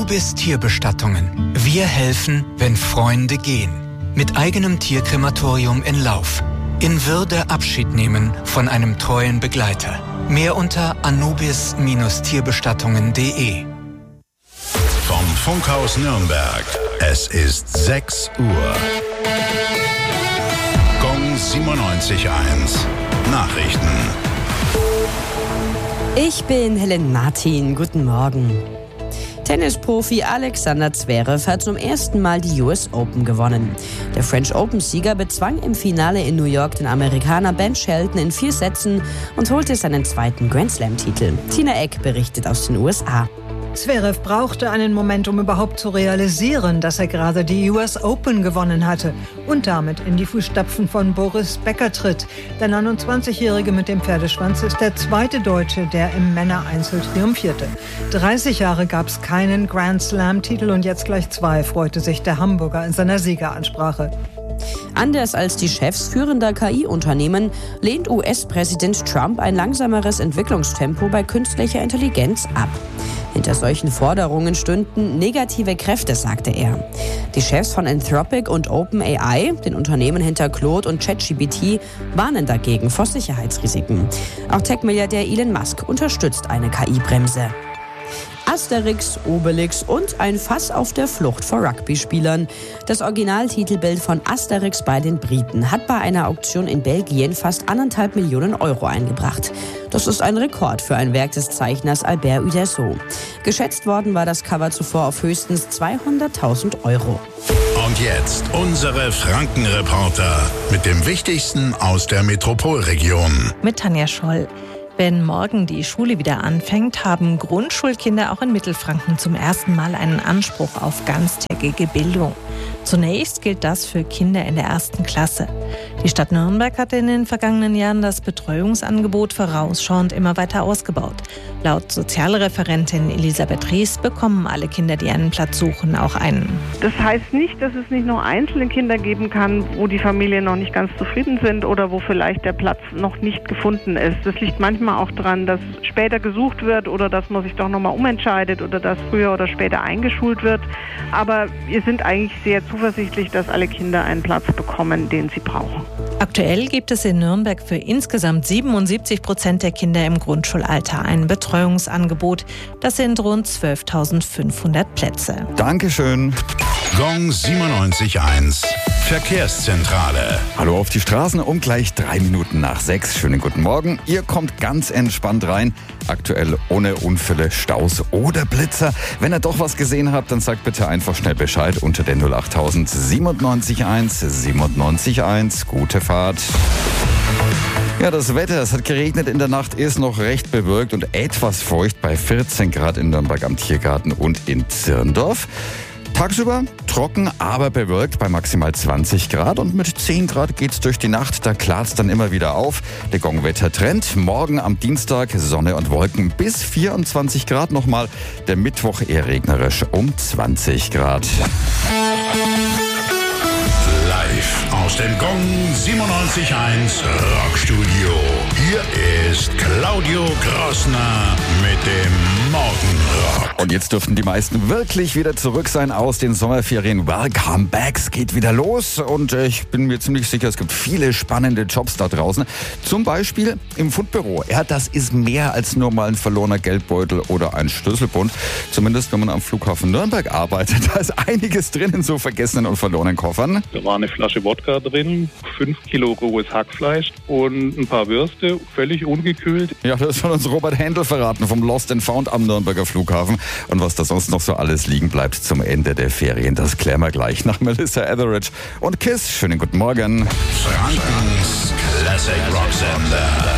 Anubis Tierbestattungen. Wir helfen, wenn Freunde gehen. Mit eigenem Tierkrematorium in Lauf. In Würde Abschied nehmen von einem treuen Begleiter. Mehr unter anubis-tierbestattungen.de. Vom Funkhaus Nürnberg. Es ist 6 Uhr. Gong 97.1. Nachrichten. Ich bin Helen Martin. Guten Morgen. Tennisprofi Alexander Zverev hat zum ersten Mal die US Open gewonnen. Der French Open-Sieger bezwang im Finale in New York den Amerikaner Ben Shelton in 4 Sätzen und holte seinen zweiten Grand-Slam-Titel. Tina Eck berichtet aus den USA. Zverev brauchte einen Moment, um überhaupt zu realisieren, dass er gerade die US Open gewonnen hatte und damit in die Fußstapfen von Boris Becker tritt. Der 29-Jährige mit dem Pferdeschwanz ist der zweite Deutsche, der im Männereinzel triumphierte. 30 Jahre gab es keinen Grand Slam-Titel und jetzt gleich 2, freute sich der Hamburger in seiner Siegeransprache. Anders als die Chefs führender KI-Unternehmen lehnt US-Präsident Trump ein langsameres Entwicklungstempo bei künstlicher Intelligenz ab. Hinter solchen Forderungen stünden negative Kräfte, sagte er. Die Chefs von Anthropic und OpenAI, den Unternehmen hinter Claude und ChatGPT, warnen dagegen vor Sicherheitsrisiken. Auch Tech-Milliardär Elon Musk unterstützt eine KI-Bremse. Asterix, Obelix und ein Fass auf der Flucht vor Rugby-Spielern. Das Originaltitelbild von Asterix bei den Briten hat bei einer Auktion in Belgien fast 1,5 Millionen Euro eingebracht. Das ist ein Rekord für ein Werk des Zeichners Albert Uderzo. Geschätzt worden war das Cover zuvor auf höchstens 200.000 Euro. Und jetzt unsere Frankenreporter mit dem Wichtigsten aus der Metropolregion. Mit Tanja Scholl. Wenn morgen die Schule wieder anfängt, haben Grundschulkinder auch in Mittelfranken zum ersten Mal einen Anspruch auf ganztägige Bildung. Zunächst gilt das für Kinder in der 1. Klasse. Die Stadt Nürnberg hat in den vergangenen Jahren das Betreuungsangebot vorausschauend immer weiter ausgebaut. Laut Sozialreferentin Elisabeth Ries bekommen alle Kinder, die einen Platz suchen, auch einen. Das heißt nicht, dass es nicht nur einzelne Kinder geben kann, wo die Familien noch nicht ganz zufrieden sind oder wo vielleicht der Platz noch nicht gefunden ist. Das liegt manchmal auch daran, dass später gesucht wird oder dass man sich doch nochmal umentscheidet oder dass früher oder später eingeschult wird. Aber wir sind eigentlich sehr zuversichtlich, dass alle Kinder einen Platz bekommen, den sie brauchen. Aktuell gibt es in Nürnberg für insgesamt 77% der Kinder im Grundschulalter ein Betreuungsangebot. Das sind rund 12.500 Plätze. Dankeschön. Gong 97.1. Verkehrszentrale. Hallo auf die Straßen um gleich 3 Minuten nach 6. Schönen guten Morgen. Ihr kommt ganz entspannt rein. Aktuell ohne Unfälle, Staus oder Blitzer. Wenn ihr doch was gesehen habt, dann sagt bitte einfach schnell Bescheid unter den 08000 97.1 97.1. Gute Fahrt. Ja, das Wetter, es hat geregnet in der Nacht, ist noch recht bewölkt und etwas feucht bei 14 Grad in Nürnberg am Tiergarten und in Zirndorf. Tagsüber trocken, aber bewölkt bei maximal 20 Grad und mit 10 Grad geht's durch die Nacht, da klart's dann immer wieder auf. Der Gongwetter-Trend, morgen am Dienstag Sonne und Wolken bis 24 Grad nochmal, der Mittwoch eher regnerisch um 20 Grad. Live aus dem Gong 97.1 Rockstudio. Hier ist Claudio Grossner mit dem Morgenrock. Und jetzt dürften die meisten wirklich wieder zurück sein aus den Sommerferien. Welcome back, es geht wieder los und ich bin mir ziemlich sicher, es gibt viele spannende Jobs da draußen. Zum Beispiel im Fundbüro. Ja, das ist mehr als nur mal ein verlorener Geldbeutel oder ein Schlüsselbund. Zumindest wenn man am Flughafen Nürnberg arbeitet. Da ist einiges drin in so vergessenen und verlorenen Koffern. Da war eine Flasche Wodka drin, 5 Kilo rohes Hackfleisch und ein paar Würste, völlig ungekühlt. Ja, das hat uns Robert Händel verraten vom Lost and Found am Nürnberger Flughafen. Und was da sonst noch so alles liegen bleibt zum Ende der Ferien, das klären wir gleich nach Melissa Etheridge und Kiss. Schönen guten Morgen. Frankens Classic Rock Sender.